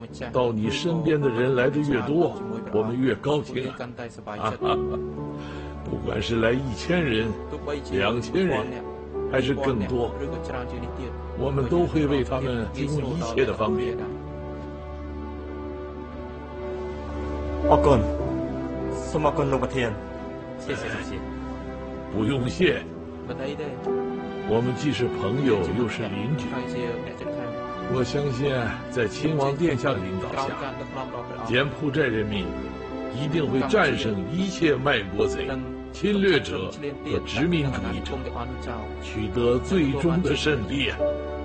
到你身边的人来的越多，我们越高兴啊！不管是来1000人、2000人，还是更多，我们都会为他们提供一切的方便。 ขอบคุณสมกุลลุงประเทียน谢谢主席不用谢，我们既是朋友又是邻居。我相信，在亲王殿下的领导下，柬埔寨人民一定会战胜一切卖国贼、侵略者和殖民主义者，取得最终的胜利啊！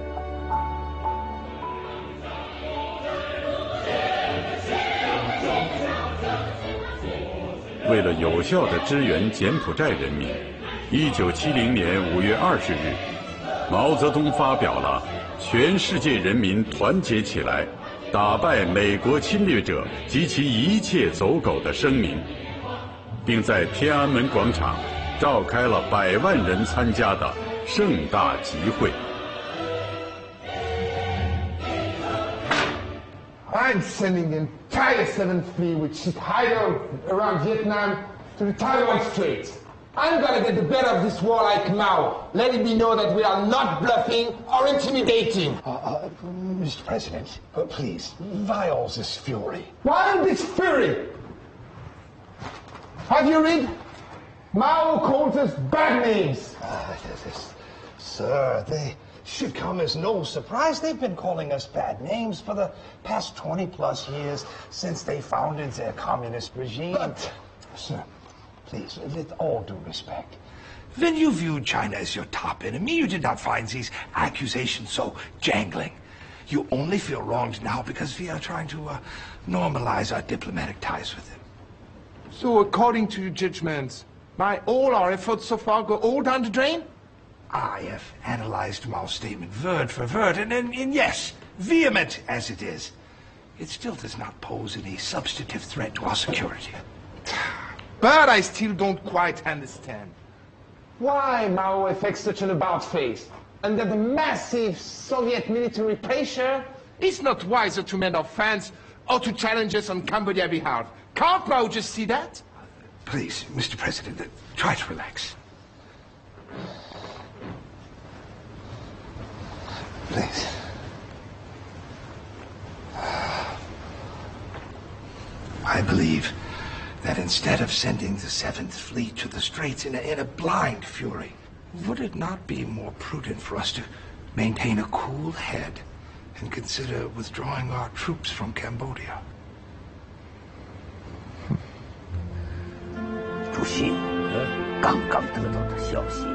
为了有效地支援柬埔寨人民，1970年5月20日，毛泽东发表了全世界人民团结起来，打败美国侵略者及其一切走狗的声明，并在天安门广场召开了100万人参加的盛大集会。 I'm sending the entire 7th Fleet, which is hiding around Vietnam, to the Taiwan Strait. I'm gonna get the better of this war like Mao, letting me know that we are not bluffing or intimidating. Mr. President, please, vials this fury. Why this fury? Have you read? Mao calls us bad names. Sir, they should come as no surprise. They've been calling us bad names for the past 20+ years since they founded their communist regime. But, sir, please, with all due respect, when you viewed China as your top enemy, you did not find these accusations so jangling. You only feel wronged now because we are trying to normalize our diplomatic ties with them. So, according to your judgments, all our efforts so far go all down the drain? I have analyzed Mao's statement word for word, and yes, vehement as it is, it still does not pose any substantive threat to our security. But I still don't quite understand why Mao affects such an about-face. Under the massive Soviet military pressure, it's not wiser to mend our fence or to challenge us on Cambodia's behalf. Can't Mao just see that? Please, Mr. President, try to relax. Please. I believe that instead of sending the 7th Fleet to the Straits in a blind fury, would it not be more prudent for us to maintain a cool head and consider withdrawing our troops from Cambodia? 主席，刚刚得到的消息，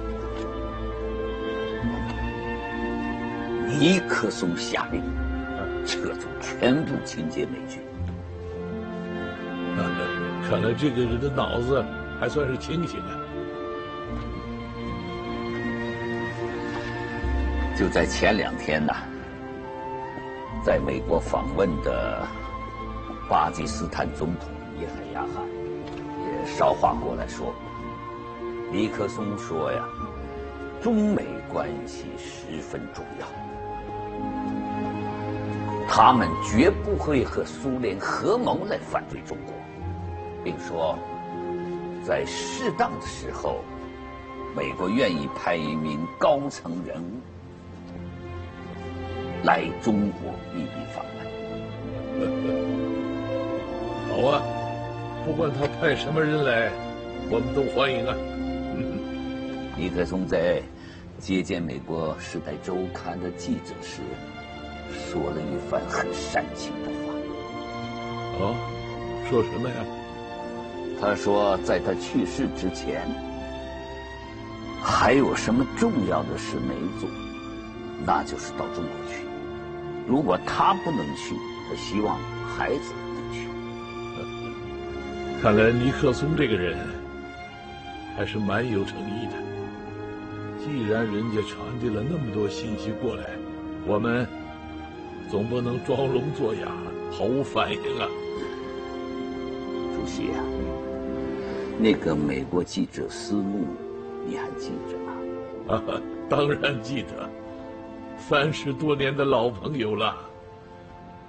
尼克松下令撤出全部情节美军。 看来这个人的脑子还算是清醒啊！ 就在前2天呢，在美国访问的巴基斯坦总统叶海亚汗也捎话过来说，尼克松说呀，中美关系十分重要，他们绝不会和苏联合谋来反对中国，并说，在适当的时候，美国愿意派一名高层人物来中国秘密访问。 好啊，不管他派什么人来，我们都欢迎啊。 尼克松在接见美国《时代周刊》的记者时，说了一番很煽情的话。 哦，说什么呀？ 他说，在他去世之前，还有什么重要的事没做，那就是到中国去。如果他不能去，他希望孩子能去。 看来尼克松这个人还是蛮有诚意的。既然人家传递了那么多信息过来，我们总不能装聋作哑，毫无反应啊。 主席啊，那个美国记者斯穆，你还记着吗？ 当然记得，30多年的老朋友了。